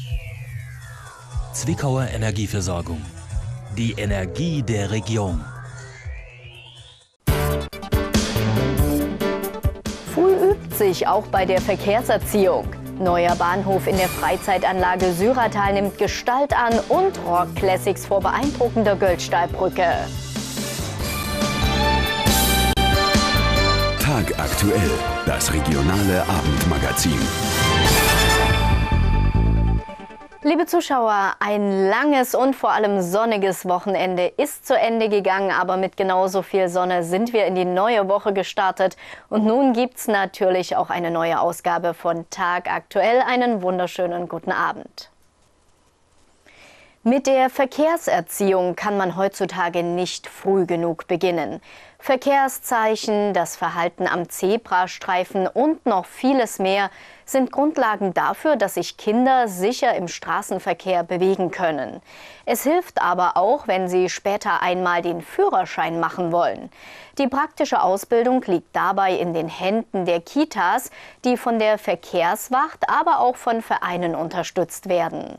Zwickauer Energieversorgung. Die Energie der Region. Früh übt sich auch bei der Verkehrserziehung. Neuer Bahnhof in der Freizeitanlage Syratal nimmt Gestalt an und Rock-Classics vor beeindruckender Göldstallbrücke. Tag aktuell, das regionale Abendmagazin. Liebe Zuschauer, ein langes und vor allem sonniges Wochenende ist zu Ende gegangen, aber mit genauso viel Sonne sind wir in die neue Woche gestartet. Und nun gibt's natürlich auch eine neue Ausgabe von Tag aktuell. Einen wunderschönen guten Abend. Mit der Verkehrserziehung kann man heutzutage nicht früh genug beginnen. Verkehrszeichen, das Verhalten am Zebrastreifen und noch vieles mehr sind Grundlagen dafür, dass sich Kinder sicher im Straßenverkehr bewegen können. Es hilft aber auch, wenn sie später einmal den Führerschein machen wollen. Die praktische Ausbildung liegt dabei in den Händen der Kitas, die von der Verkehrswacht, aber auch von Vereinen unterstützt werden.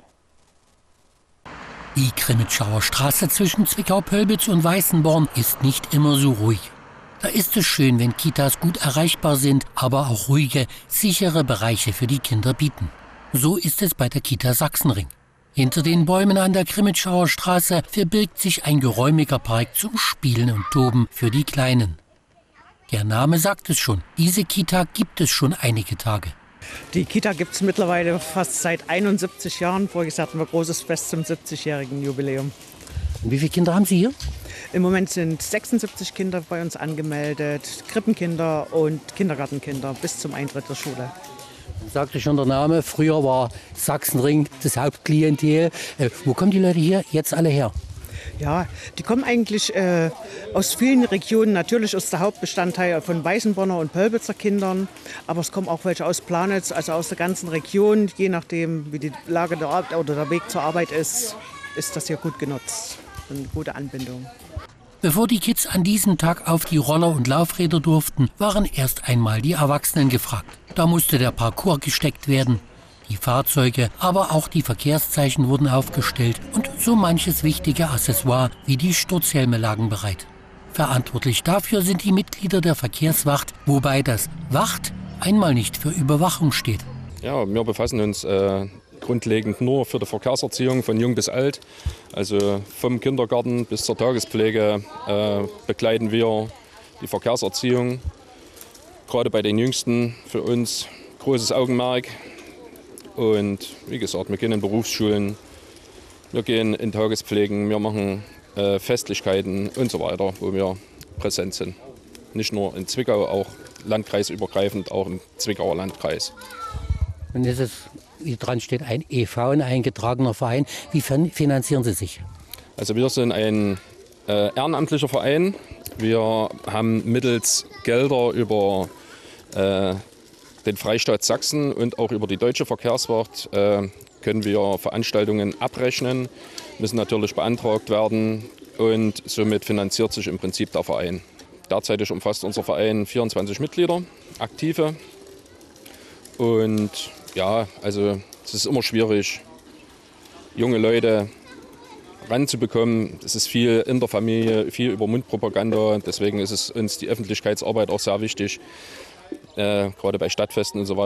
Die Krimitschauer Straße zwischen Zwickau-Pölbitz und Weißenborn ist nicht immer so ruhig. Da ist es schön, wenn Kitas gut erreichbar sind, aber auch ruhige, sichere Bereiche für die Kinder bieten. So ist es bei der Kita Sachsenring. Hinter den Bäumen an der Krimitschauer Straße verbirgt sich ein geräumiger Park zum Spielen und Toben für die Kleinen. Der Name sagt es schon, diese Kita gibt es schon einige Tage. Die Kita gibt es mittlerweile fast seit 71 Jahren. Voriges hatten wir großes Fest zum 70-jährigen Jubiläum. Und wie viele Kinder haben Sie hier? Im Moment sind 76 Kinder bei uns angemeldet, Krippenkinder und Kindergartenkinder bis zum Eintritt der Schule. Sagte schon der Name, früher war Sachsenring das Hauptklientel. Wo kommen die Leute hier jetzt alle her? Ja, die kommen eigentlich aus vielen Regionen, natürlich aus der Hauptbestandteil von Weißenborner und Pölbitzer Kindern. Aber es kommen auch welche aus Planitz, also aus der ganzen Region. Je nachdem, wie die Lage der Arbeit oder der Weg zur Arbeit ist das hier gut genutzt. Eine gute Anbindung. Bevor die Kids an diesem Tag auf die Roller und Laufräder durften, waren erst einmal die Erwachsenen gefragt. Da musste der Parcours gesteckt werden. Die Fahrzeuge, aber auch die Verkehrszeichen wurden aufgestellt und so manches wichtige Accessoire wie die Sturzhelme lagen bereit. Verantwortlich dafür sind die Mitglieder der Verkehrswacht, wobei das Wacht einmal nicht für Überwachung steht. Ja, wir befassen uns grundlegend nur für die Verkehrserziehung von jung bis alt. Also vom Kindergarten bis zur Tagespflege begleiten wir die Verkehrserziehung. Gerade bei den Jüngsten für uns großes Augenmerk. Und wie gesagt, wir gehen in Berufsschulen, wir gehen in Tagespflegen, wir machen Festlichkeiten und so weiter, wo wir präsent sind. Nicht nur in Zwickau, auch landkreisübergreifend, auch im Zwickauer Landkreis. Und es ist, wie dran steht, ein e.V., ein eingetragener Verein. Wie finanzieren Sie sich? Also wir sind ein ehrenamtlicher Verein. Wir haben mittels Gelder über den Freistaat Sachsen und auch über die Deutsche Verkehrswacht können wir Veranstaltungen abrechnen, müssen natürlich beantragt werden und somit finanziert sich im Prinzip der Verein. Derzeitig umfasst unser Verein 24 Mitglieder, aktive. Und ja, also es ist immer schwierig, junge Leute ranzubekommen. Es ist viel in der Familie, viel über Mundpropaganda. Deswegen ist es uns die Öffentlichkeitsarbeit auch sehr wichtig, gerade bei Stadtfesten und so weiter.